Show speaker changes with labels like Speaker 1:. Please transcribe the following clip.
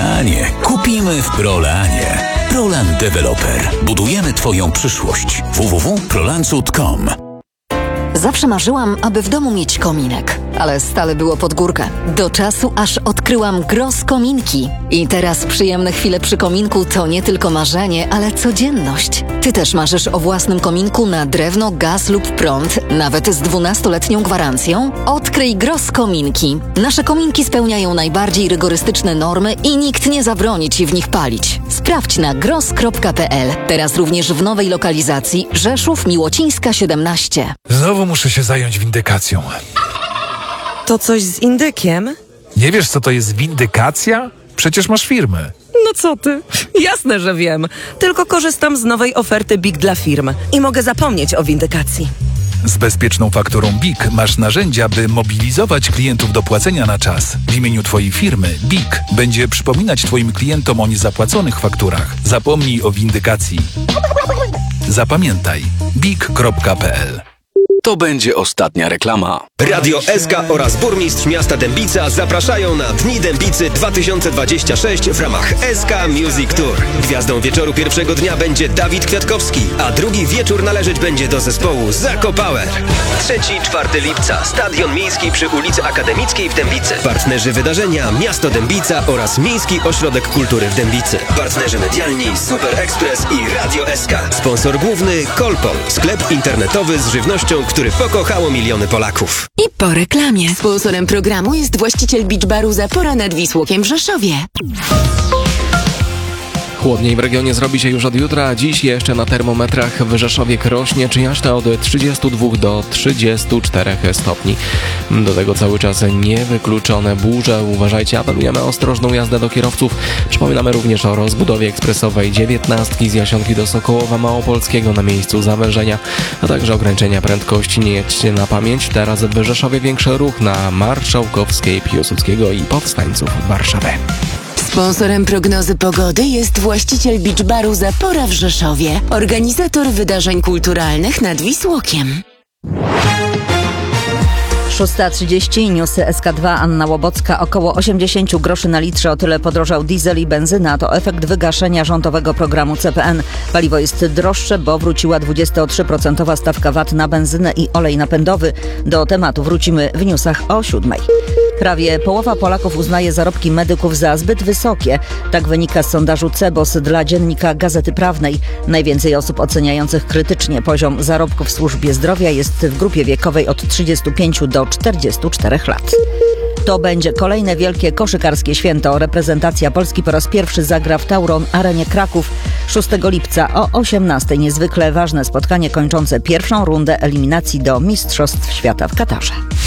Speaker 1: Mieszkanie kupimy w Prolanie. Prolan Developer. Budujemy Twoją przyszłość. www.prolancut.com.
Speaker 2: Zawsze marzyłam, aby w domu mieć kominek, ale stale było pod górkę. Do czasu, aż odkryłam Gross Kominki. I teraz przyjemne chwile przy kominku to nie tylko marzenie, ale codzienność. Ty też marzysz o własnym kominku na drewno, gaz lub prąd, nawet z 12-letnią gwarancją? Odkryj Gross Kominki. Nasze kominki spełniają najbardziej rygorystyczne normy i nikt nie zabroni Ci w nich palić. Sprawdź na gross.pl. Teraz również w nowej lokalizacji Rzeszów, Miłocińska 17.
Speaker 3: Znowu muszę się zająć windykacją.
Speaker 4: To coś z indykiem?
Speaker 3: Nie wiesz, co to jest windykacja? Przecież masz firmę.
Speaker 4: No co ty? Jasne, że wiem. Tylko korzystam z nowej oferty BIG dla firm i mogę zapomnieć o windykacji.
Speaker 3: Z bezpieczną fakturą BIG masz narzędzia, by mobilizować klientów do płacenia na czas. W imieniu Twojej firmy BIG będzie przypominać Twoim klientom o niezapłaconych fakturach. Zapomnij o windykacji. Zapamiętaj big.pl.
Speaker 1: To będzie ostatnia reklama.
Speaker 5: Radio SK oraz burmistrz miasta Dębica zapraszają na Dni Dębicy 2026 w ramach SK Music Tour. Gwiazdą wieczoru pierwszego dnia będzie Dawid Kwiatkowski, a drugi wieczór należeć będzie do zespołu Zako Power. 3-4 lipca, Stadion Miejski przy ulicy Akademickiej w Dębicy. Partnerzy wydarzenia Miasto Dębica oraz Miejski Ośrodek Kultury w Dębicy. Partnerzy medialni Super Express i Radio SK. Sponsor główny Kolpol, sklep internetowy z żywnością, który pokochało miliony Polaków.
Speaker 6: I po reklamie. Sponsorem programu jest właściciel beach baru Zapora nad Wisłokiem w Rzeszowie.
Speaker 7: Chłodniej w regionie zrobi się już od jutra, a dziś jeszcze na termometrach w Rzeszowie rośnie czyjaśta od 32 do 34 stopni. Do tego cały czas niewykluczone burze. Uważajcie, apelujemy o ostrożną jazdę do kierowców. Przypominamy również o rozbudowie ekspresowej 19 z Jasionki do Sokołowa Małopolskiego na miejscu zawężenia, a także ograniczenia prędkości. Nie jedźcie na pamięć. Teraz w Rzeszowie większy ruch na Marszałkowskiej, Piłsudskiego i Powstańców w Warszawie.
Speaker 6: Sponsorem prognozy pogody jest właściciel beach baru Zapora w Rzeszowie, organizator wydarzeń kulturalnych nad Wisłokiem.
Speaker 8: 6:30, newsy SK2, Anna Łobocka. Około 80 groszy na litrze, o tyle podrożał diesel i benzyna. To efekt wygaszenia rządowego programu CPN. Paliwo jest droższe, bo wróciła 23% stawka VAT na benzynę i olej napędowy. Do tematu wrócimy w newsach o 7:00. Prawie połowa Polaków uznaje zarobki medyków za zbyt wysokie. Tak wynika z sondażu CEBOS dla dziennika Gazety Prawnej. Najwięcej osób oceniających krytycznie poziom zarobków w służbie zdrowia jest w grupie wiekowej od 35 do 44 lat. To będzie kolejne wielkie koszykarskie święto. Reprezentacja Polski po raz pierwszy zagra w Tauron Arenie Kraków 6 lipca o 18:00. Niezwykle ważne spotkanie kończące pierwszą rundę eliminacji do Mistrzostw Świata w Katarze.